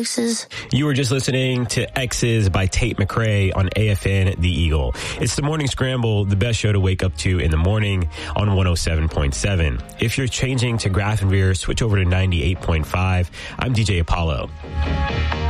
X's. You were just listening to X's by Tate McRae on AFN The Eagle. It's the Morning Scramble, the best show to wake up to in the morning on 107.7. If you're changing to Grafenwehr, switch over to 98.5. I'm DJ Apollo.